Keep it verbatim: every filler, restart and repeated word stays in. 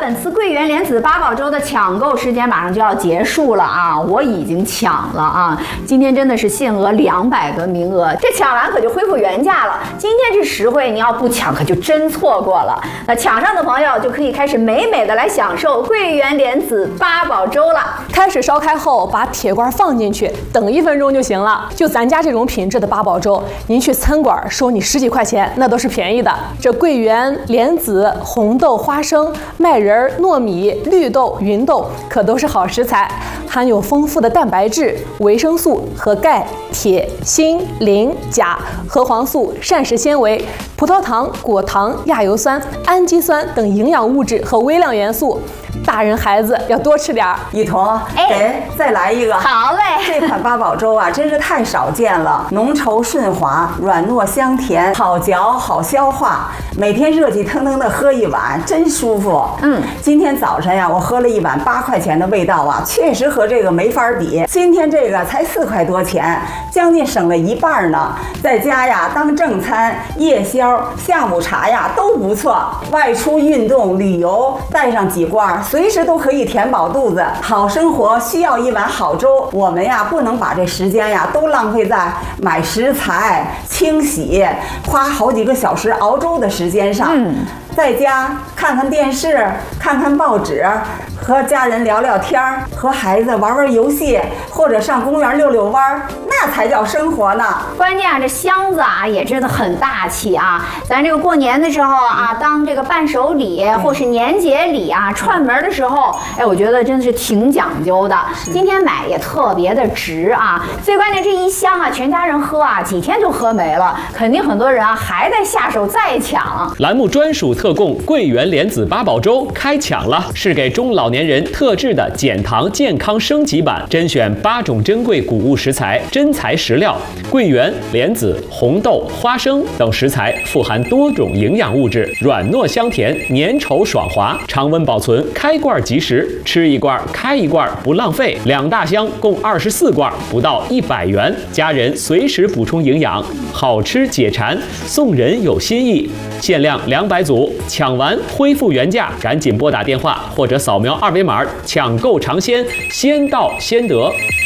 本次桂圆莲子八宝粥的抢购时间马上就要结束了啊！我已经抢了啊！今天真的是限额两百个名额，这抢完可就恢复原价了。今天这实惠，你要不抢可就真错过了。那抢上的朋友就可以开始美美的来享受桂圆莲子八宝粥了。 开水烧开后，把铁罐放进去，等一分钟就行了。就咱家这种品质的八宝粥，您去餐馆收你十几块钱，那都是便宜的。这桂圆、莲子、红豆、花生、麦仁、糯米、绿豆、芸豆可都是好食材，含有丰富的蛋白质、维生素和钙、铁、锌、磷、钾、核黄素、膳食纤维、葡萄糖、果糖、亚油酸、氨基酸等营养物质和微量元素。大人孩子要多吃点儿。 一彤，给再来一个。 好嘞， 这款八宝粥啊，真是太少见了，浓稠顺滑，软糯香甜，好嚼好消化。每天热气腾腾的喝一碗，真舒服。嗯，今天早晨呀，我喝了一碗八块钱的味道啊，确实和这个没法比。今天这个才四块多钱，将近省了一半呢。在家呀，当正餐、夜宵、下午茶呀都不错。外出运动、旅游，带上几罐。随时都可以填饱肚子，好生活需要一碗好粥。我们呀，不能把这时间呀都浪费在买食材、清洗、花好几个小时熬粥的时间上。嗯，在家看看电视，看看报纸，和家人聊聊天儿，和孩子玩玩游戏，或者上公园溜溜弯儿，那才叫生活呢。 关键啊，这箱子啊也真的很大气啊！咱这个过年的时候啊，当这个伴手礼或是年节礼啊，串门的时候，哎，我觉得真的是挺讲究的。今天买也特别的值啊！最关键这一箱啊，全家人喝啊，几天就喝没了，肯定很多人啊还在下手再抢。 栏目专属特供桂圆莲子八宝粥开抢了，是给中老年人特制的减糖健康升级版，甄选八种珍贵谷物食材、真材实料，桂圆、莲子、红豆、花生等食材富含多种营养物质，软糯香甜，粘稠爽滑，常温保存，开罐即食，吃一罐开一罐不浪费。两大箱共二十四罐，不到一百元，家人随时补充营养，好吃解馋，送人有心意。限量两百组，抢完恢复原价，赶紧拨打电话或者扫描二维码抢购尝鲜，先到先得。